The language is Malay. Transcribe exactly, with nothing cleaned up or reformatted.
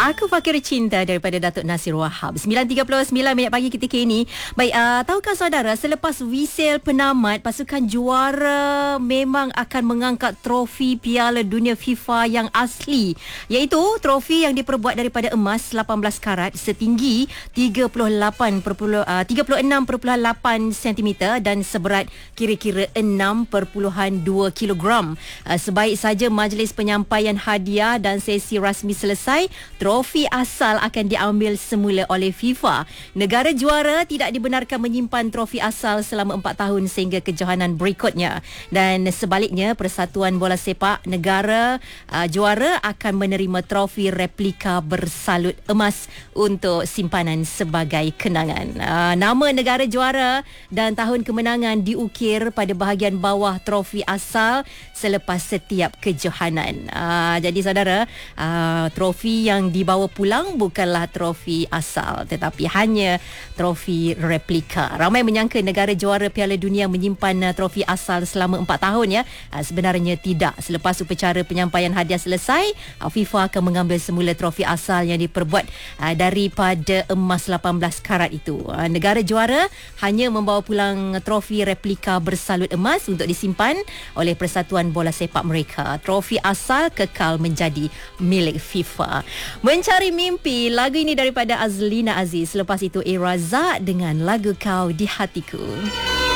Aku Fakir Cinta daripada Datuk Nasir Wahab. sembilan tiga puluh sembilan minit pagi ketika ini. Baik, uh, tahukah saudara, selepas whistle penamat, pasukan juara memang akan mengangkat trofi Piala Dunia FIFA yang asli, iaitu trofi yang diperbuat daripada emas lapan belas karat setinggi tiga puluh lapan, tiga puluh enam perpuluhan lapan sentimeter dan seberat kira-kira enam perpuluhan dua kilogram. Uh, sebaik saja majlis penyampaian hadiah dan sesi rasmi selesai, trofi asal akan diambil semula oleh FIFA. Negara juara tidak dibenarkan menyimpan trofi asal selama empat tahun sehingga kejohanan berikutnya. Dan sebaliknya, Persatuan Bola Sepak negara uh, juara akan menerima trofi replika bersalut emas untuk simpanan sebagai kenangan. Uh, nama negara juara dan tahun kemenangan diukir pada bahagian bawah trofi asal selepas setiap kejohanan. Uh, jadi saudara, uh, trofi yang dibawa pulang bukanlah trofi asal tetapi hanya trofi replika. Ramai menyangka negara juara Piala Dunia menyimpan uh, trofi asal selama empat tahun ya. Uh, sebenarnya tidak. Selepas upacara penyampaian hadiah selesai, uh, FIFA akan mengambil semula trofi asal yang diperbuat uh, daripada emas lapan belas karat itu. Uh, negara juara hanya membawa pulang trofi replika bersalut emas untuk disimpan oleh Persatuan Bola Sepak mereka. Trofi asal kekal menjadi milik FIFA. Mencari Mimpi, lagu ini daripada Azlina Aziz. Lepas itu A. Razak dengan lagu Kau di Hatiku.